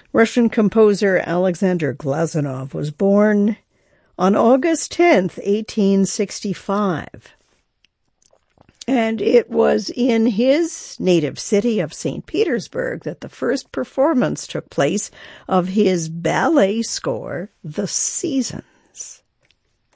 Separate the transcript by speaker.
Speaker 1: Russian composer Alexander Glazunov was born on August 10th, 1865. And it was in his native city of St. Petersburg that the first performance took place of his ballet score, The Seasons.